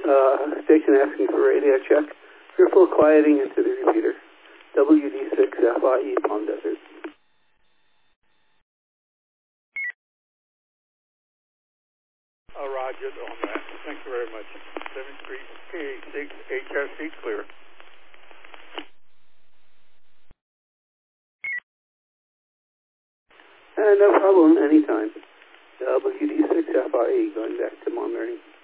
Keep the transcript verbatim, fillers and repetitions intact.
Uh, station asking for radio check. You're full quieting into the repeater. W D six F I E Palm Desert. Uh, Roger on that. Thank you very much. seven three K eighty-six H R C clear. Uh, no problem, anytime. W D six F I E, going back to Mount Mary.